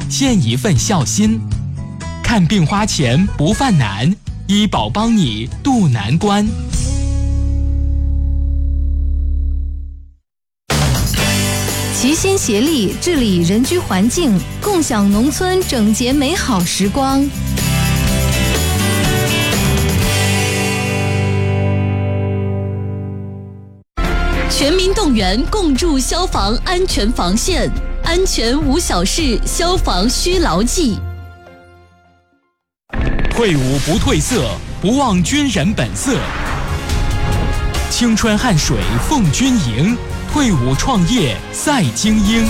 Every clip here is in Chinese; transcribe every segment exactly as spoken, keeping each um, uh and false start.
献一份孝心。看病花钱不犯难，医保帮你渡难关。 齐心协力治理人居环境，共享农村整洁美好时光。全民动员，共筑消防安全防线，安全无小事，消防需牢记。 退伍不褪色，不忘军人本色。青春汗水奉军营，退伍创业赛精英。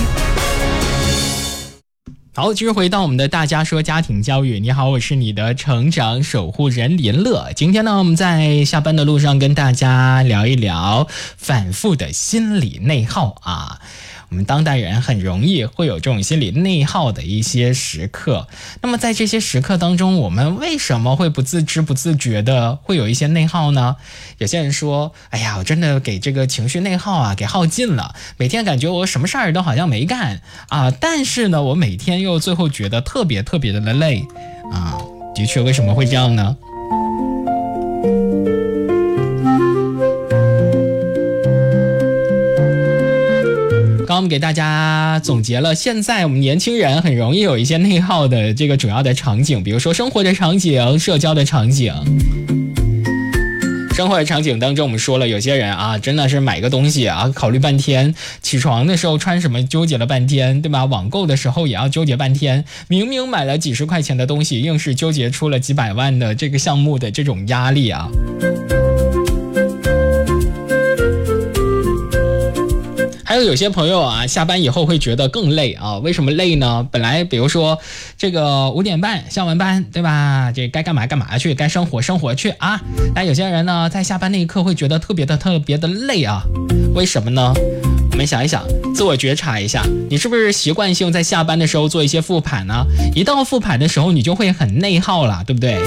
好，继续回到我们的大家说家庭教育。你好，我是你的成长守护人林乐。今天呢，我们在下班的路上跟大家聊一聊反复的心理内耗啊。我们当代人很容易会有这种心理内耗的一些时刻。那么在这些时刻当中，我们为什么会不自知不自觉的会有一些内耗呢？有些人说，哎呀，我真的给这个情绪内耗啊给耗尽了，每天感觉我什么事儿都好像没干啊，但是呢，我每天又最后觉得特别特别的累啊。的确，为什么会这样呢？刚刚我们给大家总结了现在我们年轻人很容易有一些内耗的这个主要的场景，比如说生活的场景、社交的场景。生活的场景当中，我们说了，有些人啊，真的是买个东西啊，考虑半天；起床的时候穿什么纠结了半天，对吧？网购的时候也要纠结半天。明明买了几十块钱的东西，硬是纠结出了几百万的这个项目的这种压力啊。还有有些朋友啊，下班以后会觉得更累啊，为什么累呢？本来比如说这个五点半下完班，对吧？这该干嘛干嘛去，该生活生活去啊。但有些人呢，在下班那一刻会觉得特别的特别的累啊，为什么呢？我们想一想，自我觉察一下，你是不是习惯性在下班的时候做一些复盘呢？一到复盘的时候，你就会很内耗了，对不对？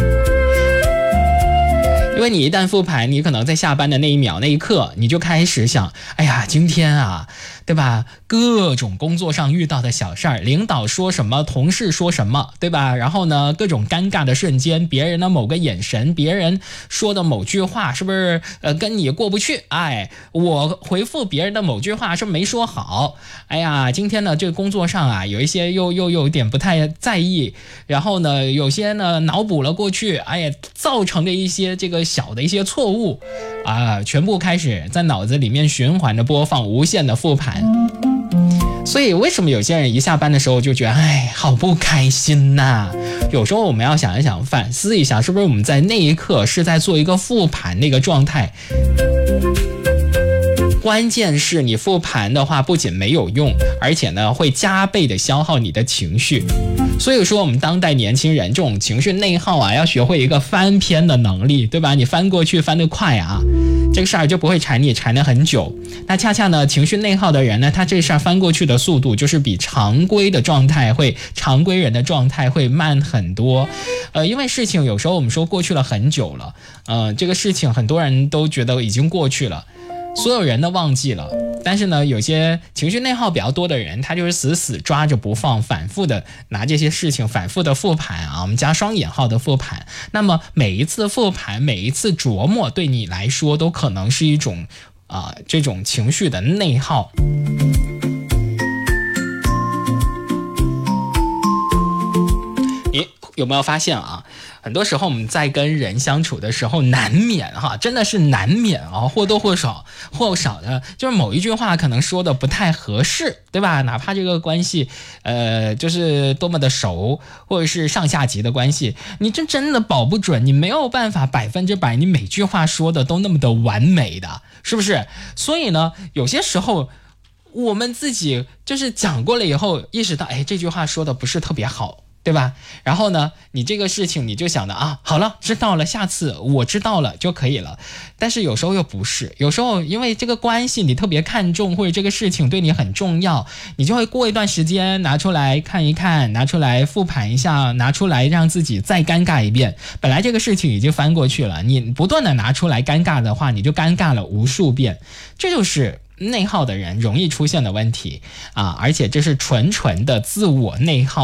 因为你一旦复盘，你可能在下班的那一秒那一刻，你就开始想，哎呀，今天啊，对吧？各种工作上遇到的小事儿，领导说什么，同事说什么，对吧？然后呢，各种尴尬的瞬间，别人的某个眼神，别人说的某句话，是不是呃跟你过不去？哎，我回复别人的某句话是没说好。哎呀，今天呢，这个工作上啊，有一些又又又有点不太在意，然后呢，有些呢脑补了过去，哎呀，造成的一些这个小的一些错误啊，全部开始在脑子里面循环的播放，无限的复盘。所以为什么有些人一下班的时候就觉得哎，好不开心呐？有时候我们要想一想，反思一下，是不是我们在那一刻是在做一个复盘那个状态。关键是你复盘的话不仅没有用，而且呢会加倍的消耗你的情绪。所以说我们当代年轻人这种情绪内耗啊，要学会一个翻篇的能力，对吧？你翻过去翻得快啊，这个事儿就不会缠你缠得很久。那恰恰呢，情绪内耗的人呢，他这事儿翻过去的速度就是比常规的状态会常规人的状态会慢很多。呃，因为事情有时候我们说过去了很久了，呃，这个事情很多人都觉得已经过去了。所有人都忘记了，但是呢，有些情绪内耗比较多的人，他就是死死抓着不放，反复的拿这些事情反复的复盘啊，我们加双引号的复盘。那么每一次复盘，每一次琢磨，对你来说都可能是一种啊、呃、这种情绪的内耗。你有没有发现啊？很多时候我们在跟人相处的时候，难免哈，真的是难免啊，或多或少或少的，就是某一句话可能说的不太合适，对吧？哪怕这个关系，呃，就是多么的熟，或者是上下级的关系，你这真的保不准，你没有办法百分之百，你每句话说的都那么的完美的，是不是？所以呢，有些时候我们自己就是讲过了以后，意识到，哎，这句话说的不是特别好。对吧？然后呢，你这个事情你就想的啊，好了，知道了，下次我知道了就可以了。但是有时候又不是，有时候因为这个关系你特别看重，或者这个事情对你很重要，你就会过一段时间拿出来看一看，拿出来复盘一下，拿出来让自己再尴尬一遍。本来这个事情已经翻过去了，你不断的拿出来尴尬的话，你就尴尬了无数遍。这就是内耗的人容易出现的问题啊，而且这是纯纯的自我内耗。